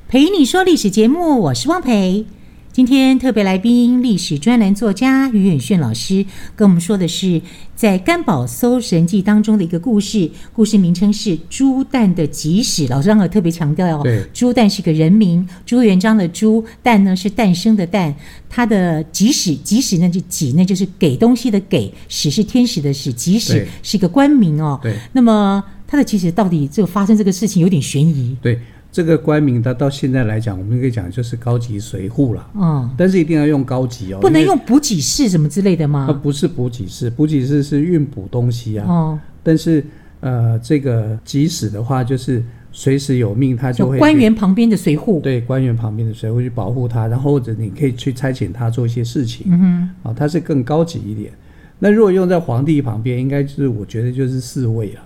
陪你说历史节目，我是汪培。今天特别来宾，历史专栏作家于远炫老师跟我们说的是在甘宝搜神记当中的一个故事，故事名称是朱旦的集史。老师刚才特别强调朱旦是个人名，朱元璋的朱，旦呢是诞生的诞，他的集史，集史呢就己呢就是给东西的给，史是天使的史，集史是一个官名哦。 对， 那么他的集史到底这个发生这个事情有点悬疑。 对。这个官名它到现在来讲，我们可以讲就是高级随扈了，但是一定要用高级哦， 不能用补给事什么之类的吗？ 不是补给事，补给事是运补东西啊。但是这个集史的话，就是随时有命，他就会官员旁边的随扈， 对，官员旁边的随扈去保护他，然后或者你可以去差遣他做一些事情，它是更高级一点。那如果用在皇帝旁边，应该就是我觉得就是侍卫了。